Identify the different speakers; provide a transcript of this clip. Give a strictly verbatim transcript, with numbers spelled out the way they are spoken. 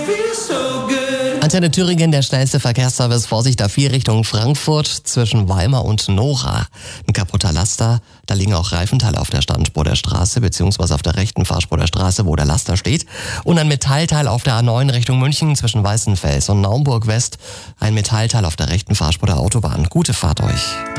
Speaker 1: Antenne Thüringen, der schnellste Verkehrsservice. Vorsicht, A vier Richtung Frankfurt zwischen Weimar und Nora. Ein kaputter Laster, da liegen auch Reifenteile auf der Standspur der Straße beziehungsweise auf der rechten Fahrspur der Straße, wo der Laster steht. Und ein Metallteil auf der A neun Richtung München zwischen Weißenfels und Naumburg West. Ein Metallteil auf der rechten Fahrspur der Autobahn. Gute Fahrt euch.